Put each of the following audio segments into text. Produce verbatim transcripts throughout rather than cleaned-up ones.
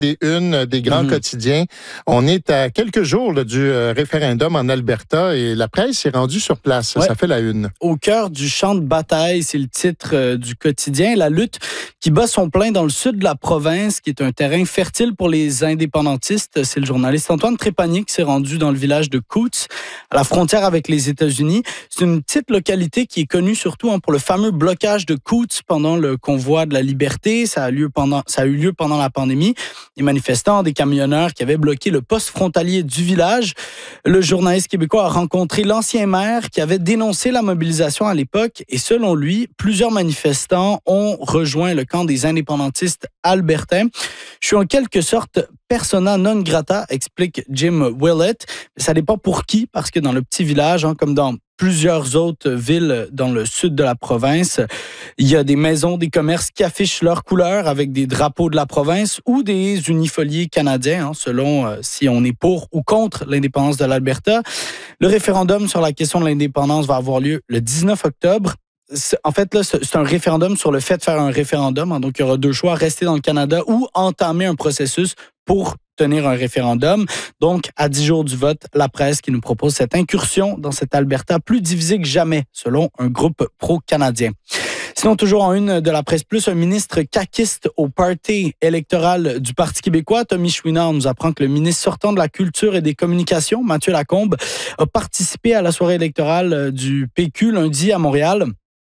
des unes des grands mmh. quotidiens. On est à quelques jours là, du euh, référendum en Alberta et la presse est rendue sur place. Ouais. Ça fait la une. Au cœur du champ de bataille, c'est le titre euh, du quotidien. La lutte qui bat son plein dans le sud de la province, qui est un terrain fertile pour les indépendantistes. C'est le journaliste Antoine Trépanier qui s'est rendu dans le village de Coutts, à la frontière avec les États-Unis. C'est une petite localité qui est connue surtout hein, pour le fameux blocage de Coutts pendant le convoi de la liberté. Ça a, lieu pendant, ça a eu lieu pendant la pandémie. Des manifestants, des camionneurs qui avaient bloqué le poste frontalier du village. Le journaliste québécois a rencontré l'ancien maire qui avait dénoncé la mobilisation à l'époque et selon lui, plusieurs manifestants ont rejoint le camp des indépendantistes albertains. Je suis en quelque sorte persona non grata, explique Jim Willett. Ça dépend pour qui, parce que dans le petit village, hein, comme dans plusieurs autres villes dans le sud de la province, il y a des maisons, des commerces qui affichent leurs couleurs avec des drapeaux de la province ou des unifoliés canadiens, hein, selon euh, si on est pour ou contre l'indépendance de l'Alberta. Le référendum sur la question de l'indépendance va avoir lieu le dix-neuf octobre. C'est, en fait, là, c'est un référendum sur le fait de faire un référendum. Hein, donc, il y aura deux choix, rester dans le Canada ou entamer un processus pour tenir un référendum. Donc, à dix jours du vote, la presse qui nous propose cette incursion dans cet Alberta plus divisé que jamais, selon un groupe pro-canadien. Sinon, toujours en une de la presse plus, un ministre caquiste au party électoral du Parti québécois, Tommy Chouinard, nous apprend que le ministre sortant de la Culture et des Communications, Mathieu Lacombe, a participé à la soirée électorale du P Q lundi à Montréal.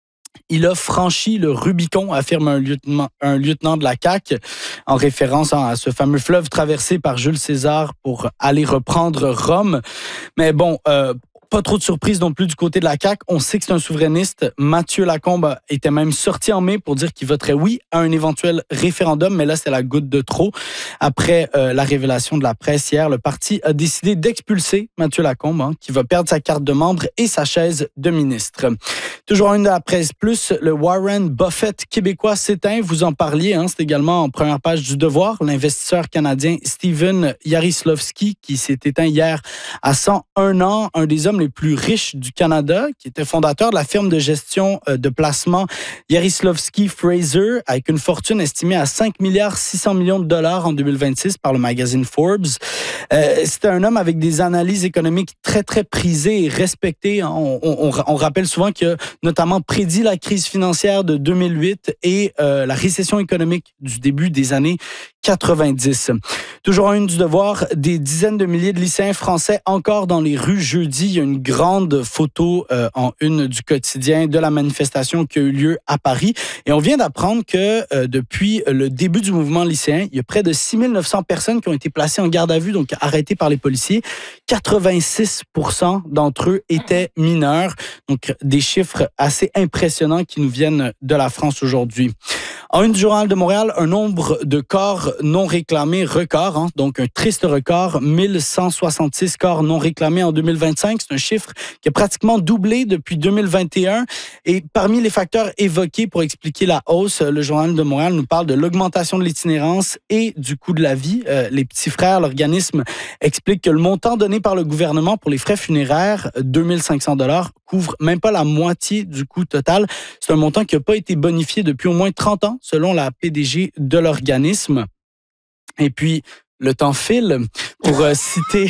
Il a franchi le Rubicon, affirme un lieutenant, un lieutenant de la C A Q, en référence à ce fameux fleuve traversé par Jules César pour aller reprendre Rome. Mais bon, euh, pas trop de surprise non plus du côté de la C A Q. On sait que c'est un souverainiste. Mathieu Lacombe était même sorti en mai pour dire qu'il voterait oui à un éventuel référendum, mais là, c'est la goutte de trop. Après euh, la révélation de la presse hier, le parti a décidé d'expulser Mathieu Lacombe, hein, qui va perdre sa carte de membre et sa chaise de ministre. Toujours une de la presse plus, le Warren Buffett québécois s'éteint. Vous en parliez, hein, c'est également en première page du Devoir. L'investisseur canadien Steven Yaroslavsky qui s'est éteint hier à cent un ans, un des hommes les plus riches du Canada, qui était fondateur de la firme de gestion de placement Yaroslavsky Fraser, avec une fortune estimée à cinq milliards six cents millions de dollars en deux mille vingt-six par le magazine Forbes. Euh, c'était un homme avec des analyses économiques très, très prisées et respectées. On, on, on rappelle souvent qu'il a notamment prédit la crise financière de deux mille huit et euh, la récession économique du début des années quatre-vingt-dix. Toujours en une du Devoir, des dizaines de milliers de lycéens français encore dans les rues jeudi. Il y a une grande photo euh, en une du quotidien de la manifestation qui a eu lieu à Paris. Et on vient d'apprendre que euh, depuis le début du mouvement lycéen, il y a près de six mille neuf cents personnes qui ont été placées en garde à vue, donc arrêtées par les policiers. quatre-vingt-six pour cent d'entre eux étaient mineurs. Donc des chiffres assez impressionnants qui nous viennent de la France aujourd'hui. En une du Journal de Montréal, un nombre de corps non réclamés record, hein, donc un triste record, mille cent soixante-six corps non réclamés en deux mille vingt-cinq. C'est un chiffre qui a pratiquement doublé depuis deux mille vingt et un. Et parmi les facteurs évoqués pour expliquer la hausse, le Journal de Montréal nous parle de l'augmentation de l'itinérance et du coût de la vie. Euh, les petits frères, l'organisme, explique que le montant donné par le gouvernement pour les frais funéraires, deux mille cinq cents dollars, couvre même pas la moitié du coût total. C'est un montant qui n'a pas été bonifié depuis au moins trente ans, selon la P D G de l'organisme. Et puis, le temps file, pour euh, citer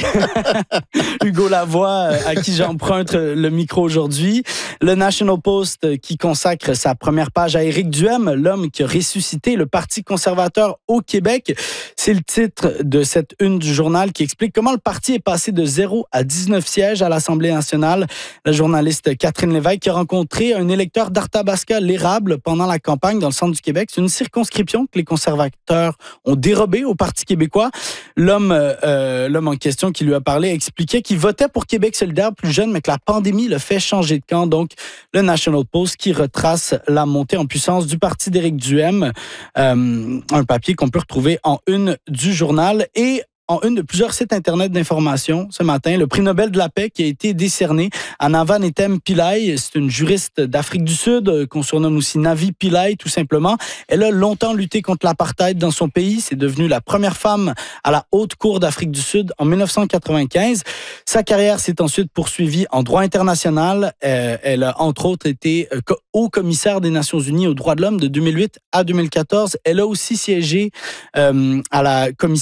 Hugo Lavoie, euh, à qui j'emprunte le micro aujourd'hui. Le National Post euh, qui consacre sa première page à Éric Duhem, l'homme qui a ressuscité le Parti conservateur au Québec. C'est le titre de cette une du journal qui explique comment le parti est passé de zéro à dix-neuf sièges à l'Assemblée nationale. La journaliste Catherine Lévesque qui a rencontré un électeur d'Arthabasca-l'Érable pendant la campagne dans le centre du Québec. C'est une circonscription que les conservateurs ont dérobée au Parti québécois. L'homme, euh, l'homme en question qui lui a parlé expliquait qu'il votait pour Québec solidaire plus jeune, mais que la pandémie le fait changer de camp. Donc, le National Post qui retrace la montée en puissance du parti d'Éric Duhem. Euh, un papier qu'on peut retrouver en une du journal. Et en une de plusieurs sites Internet d'information ce matin, le prix Nobel de la paix qui a été décerné à Navan Etem Pillay. C'est une juriste d'Afrique du Sud qu'on surnomme aussi Navi Pillay, tout simplement. Elle a longtemps lutté contre l'apartheid dans son pays. C'est devenue la première femme à la Haute Cour d'Afrique du Sud en dix-neuf cent quatre-vingt-quinze. Sa carrière s'est ensuite poursuivie en droit international. Euh, elle a entre autres été haut commissaire des Nations Unies aux droits de l'homme de deux mille huit à deux mille quatorze. Elle a aussi siégé euh, à la commission